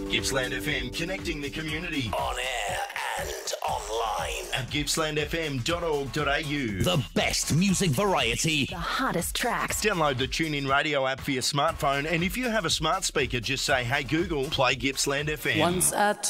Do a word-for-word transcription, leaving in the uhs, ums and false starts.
Gippsland F M, connecting the community. On air and online. At gippsland f m dot org dot a u. The best music variety. The hottest tracks. Download the TuneIn Radio app for your smartphone, and if you have a smart speaker, just say, hey Google, play Gippsland F M. Once I